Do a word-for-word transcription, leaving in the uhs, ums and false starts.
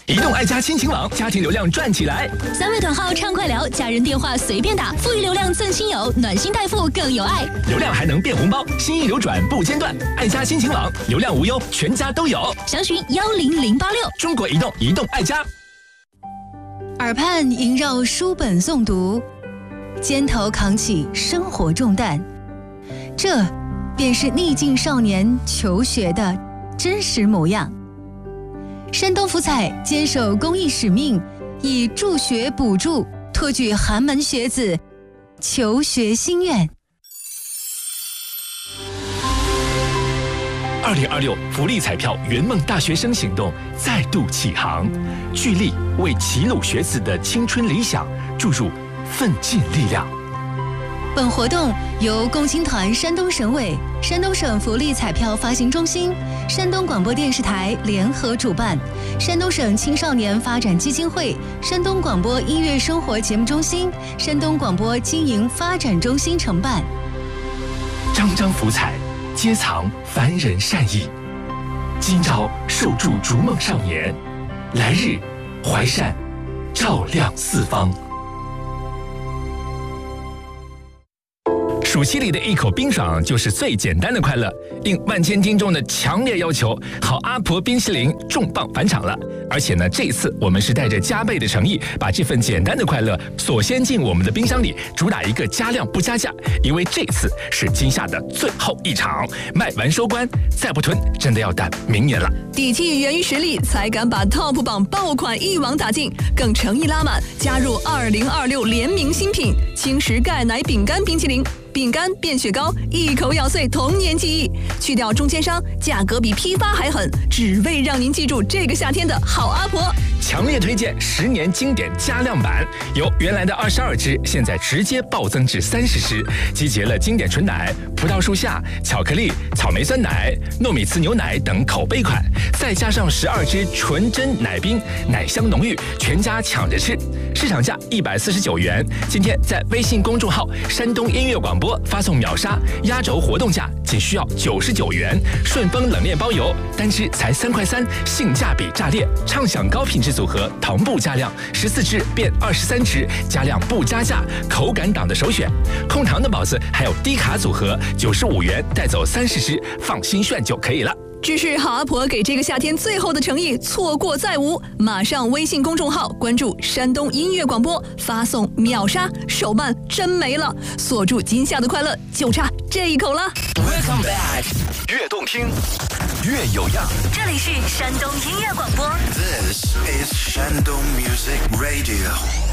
移动爱家亲情网，家庭流量赚起来。 三位短号畅快聊，家人电话随便打，富裕流量赠亲友，暖心代付更有爱。 流量还能变红包，心意流转不间断。爱家亲情网，流量无忧，全家都有。 详询幺零零八六。 中国移动，移动爱家。 耳畔萦绕书本诵读，肩头扛起生活重担，这便是逆境少年求学的真实模样。山东福彩坚守公益使命，以助学补助托举寒门学子求学心愿。 二零二六福利彩票圆梦大学生行动再度启航，聚力为齐鲁学子的青春理想注入奋进力量。 本活动由共青团山东省委、山东省福利彩票发行中心、山东广播电视台联合主办，山东省青少年发展基金会、山东广播音乐生活节目中心、山东广播经营发展中心承办。 张张福彩，皆藏凡人善意。今朝受助逐梦少年，来日怀善照亮四方。暑期里的一口冰爽就是最简单的快乐，应万千听众的强烈要求，好阿婆冰淇淋重磅返场了。而且呢，这一次我们是带着加倍的诚意，把这份简单的快乐锁先进我们的冰箱里，主打一个加量不加价。因为这次是今夏的最后一场，卖完收官，再不囤真的要等明年了。 底气源于实力，才敢把 Top 榜爆款一网打尽，更诚意拉满，加入二零二六联名新品轻食钙奶饼干冰淇淋。饼干变雪糕，一口咬碎童年记忆，去掉中间商，价格比批发还狠，只为让您记住这个夏天的好阿婆。 强烈推荐十年经典加量版，由原来的二十二支，现在直接暴增至三十支，集结了经典纯奶、葡萄树下、巧克力、草莓酸奶、糯米糍牛奶等口碑款，再加上十二支纯真奶冰，奶香浓郁，全家抢着吃。市场价一百四十九元，今天在微信公众号山东音乐广播发送秒杀，压轴活动价仅需要九十九元，顺丰冷链包邮，单支才三块三，性价比炸裂，畅享高品质组合同步加量，十四支变二十三支，加量不加价，口感党的首选。控糖的宝子还有低卡组合，九十五元带走三十支，放心炫就可以了。 这是好阿婆给这个夏天最后的诚意，错过再无。马上微信公众号关注山东音乐广播，发送秒杀，手慢真没了，锁住今夏的快乐，就差这一口了。 Welcome back， 越动听越有样， 这里是山东音乐广播。 This is 山东 Music Radio。